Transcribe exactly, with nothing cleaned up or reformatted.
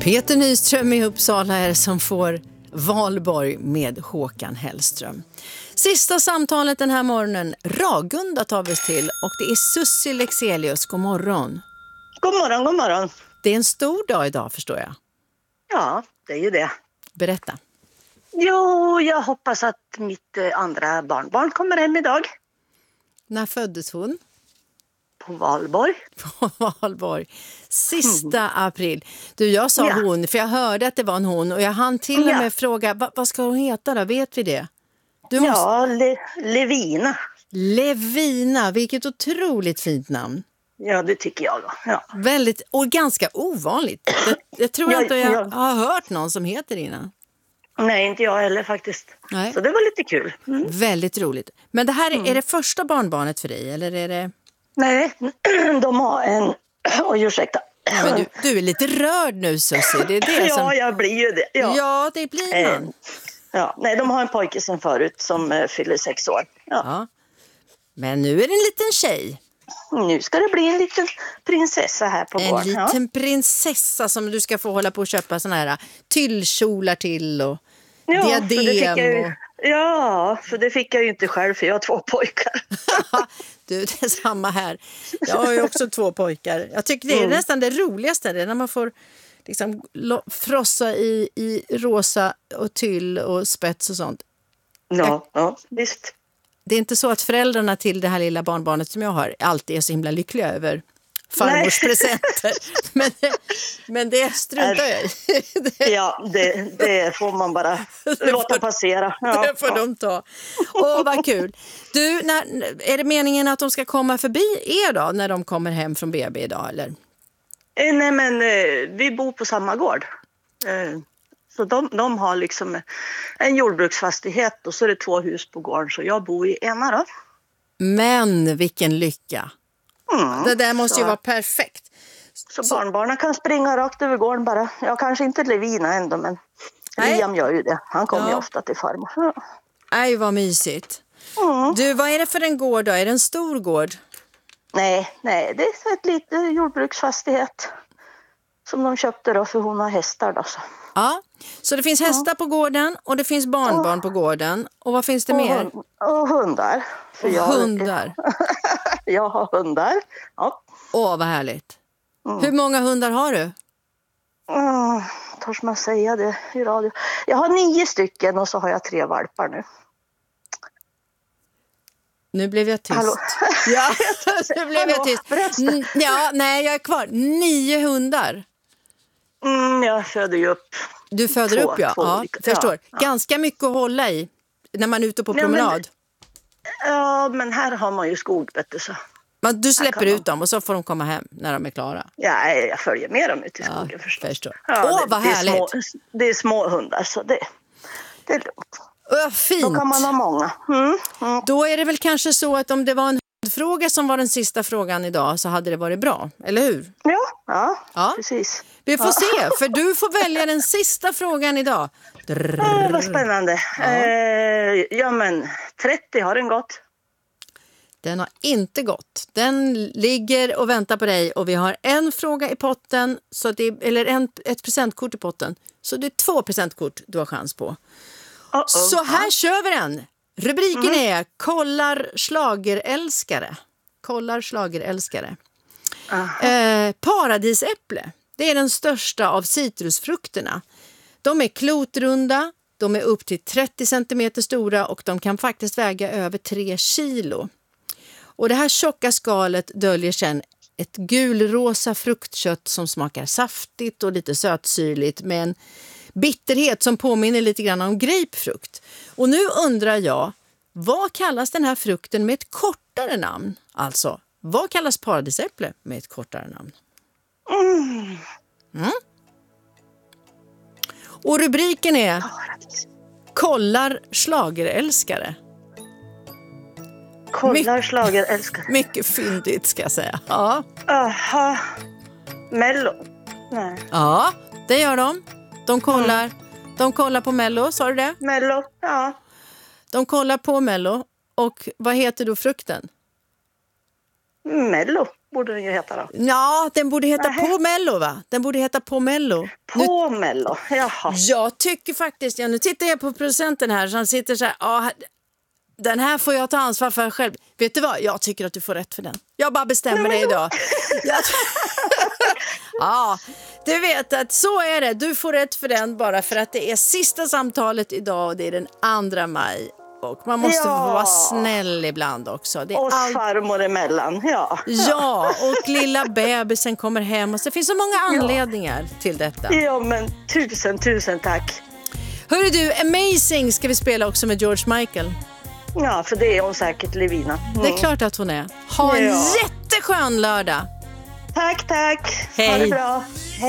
Peter Nyström i Uppsala är som får Valborg med Håkan Hellström. Sista samtalet den här morgonen. Ragunda tar vi oss till och det är Sussi Lexelius. God morgon. God morgon, god morgon. Det är en stor dag idag förstår jag. Ja, det är ju det. Berätta. Jo, jag hoppas att mitt eh, andra barnbarn kommer hem idag. När föddes hon? På Valborg. På Valborg. Sista april. Du, jag sa Ja. hon, för jag hörde att det var en hon. Och jag hann till och Ja. med fråga, va, vad ska hon heta då? Vet vi det? Du måste... Ja, Le- Levina. Levina, vilket otroligt fint namn. Ja, det tycker jag då. Ja. Väldigt, och ganska ovanligt. Jag, jag tror Ja, inte jag ja. har hört någon som heter det innan. Nej, inte jag heller faktiskt. Nej. Så det var lite kul. Mm. Väldigt roligt. Men det här är, är det första barnbarnet för dig? Eller är det... Nej, de har en... Oj, ursäkta. Ja, men du, du är lite rörd nu, Sussi. Det är det Ja, som... jag blir ju det. Ja. Ja, det blir man. Eh, ja. Nej, de har en pojke sen förut som eh, fyller sex år. Ja. Ja. Men nu är det en liten tjej. Nu ska det bli en liten prinsessa här på En gården. liten prinsessa som du ska få hålla på och köpa såna här tyllkjolar till och Ja, för det fick diadem. jag ju, Och... ja, för det fick jag ju inte själv för jag har två pojkar. Du, det är samma här. Jag har ju också två pojkar. Jag tycker det är Mm. nästan det roligaste. Det är när man får liksom lo- frossa i, i rosa och tyll och spets och sånt. Ja, ja, visst. Det är inte så att föräldrarna till det här lilla barnbarnet som jag har alltid är så himla lyckliga över farmors presenter. Men, men det struntar jag i. Det, Ja, det, det får man bara låta passera. Ja, det får ja. de ta. Åh, vad kul. Du, när, är det meningen att de ska komma förbi er då när de kommer hem från B B idag, eller? Eh, Nej, men eh, vi bor på samma gård. Eh, Så de, de har liksom en jordbruksfastighet och så är det två hus på gården. Så jag bor i ena då. Men vilken lycka. Mm, Det där måste så, ju vara perfekt. Så, barnbarnen kan springa rakt över gården bara. Jag kanske inte Levina ändå, men Nej. Liam gör ju det. Han kommer Ja. ju ofta till farmor. Ja. Nej, vad mysigt. Mm. Du, vad är det för en gård då? Är det en stor gård? Nej, nej, det är ett litet jordbruksfastighet som de köpte då för hon har hästar då. Så. Ja, så det finns hästar på gården och det finns barnbarn på gården. Och vad finns det Och, mer? hund, och hundar. För Och jag, hundar. jag har hundar. Ja. Åh, vad härligt. Hur många hundar har du? Mm, törs man säga det i radio? Jag har nio stycken och så har jag tre valpar nu. Nu blev jag tyst. Hallå? Ja, nu blev jag Hallå, tyst. berätta. N- Ja, nej, jag är kvar. Nio hundar. Mm, jag föder ju upp. Du föder Två- upp, ja. två ja olika. förstår. Ja, ja. Ganska mycket att hålla i när man är ute på Ja, men- promenad. Ja, men här har man ju skog, vet du, så. Men du släpper kan ut dem och så får de komma hem när de är klara. Ja, jag följer med dem ut i skogen Ja, förstås. förstår. Ja, Åh, det, vad det är härligt. Små, det är små hundar, så det, det är lugnt. Öh, fint. Då kan man ha många. Mm, mm. Då är det väl kanske så att om det var en hundfråga som var den sista frågan idag så hade det varit bra, eller hur? Ja, ja, Ja. precis. Vi får Ja. se, för du får välja den sista frågan idag. Åh, vad spännande. Ja. Ja. Eh, ja, men trettio har den gått. Den har inte gått. Den ligger och väntar på dig och vi har en fråga i potten, så det är, eller en, ett presentkort i potten. Så det är två presentkort du har chans på. Uh-oh. Så här kör vi den. Rubriken är Kollar schlagerälskare. Kollar schlagerälskare. Aha. Eh, paradisäpple. Det är den största av citrusfrukterna. De är klotrunda, de är upp till trettio centimeter stora och de kan faktiskt väga över tre kilo. Och det här tjocka skalet döljer sedan ett gulrosa fruktkött som smakar saftigt och lite sötsyrligt med en bitterhet som påminner lite grann om grapefrukt. Och nu undrar jag, vad kallas den här frukten med ett kortare namn? Alltså, vad kallas paradisäpple med ett kortare namn? Mm. Mm. Och rubriken är Kollar schlagerälskare. Kollar schlagerälskare. Mycket fyndigt ska jag säga. Ja. Aha. Mello. Nej. Ja, det gör de. De kollar, mm. de kollar på Mello, sa du det? Mello, ja. De kollar på Mello. Och vad heter då frukten? Mello. borde den ju heta då. Ja, den borde heta Nähä. På Mello, va? Den borde heta På Mello. På nu, Mello, jaha. Jag tycker faktiskt, ja, nu tittar jag på producenten här, så han sitter så här, ja, den här får jag ta ansvar för själv. Vet du vad, jag tycker att du får rätt för den. Jag bara bestämmer det idag. Jag... ja, du vet att så är det. Du får rätt för den bara för att det är sista samtalet idag och det är den andra maj. Och man måste ja. få vara snäll ibland också. Det är och all... farmor emellan, ja. Ja, och lilla bebisen kommer hem. Och så det finns så många anledningar ja. till detta. Ja, men tusen, tusen tack. Hörru du, Amazing ska vi spela också med George Michael. Ja, för det är hon säkert, Levina. Mm. Det är klart att hon är. Ha en ja. jätteskön lördag. Tack, tack. Hej. Ha det bra.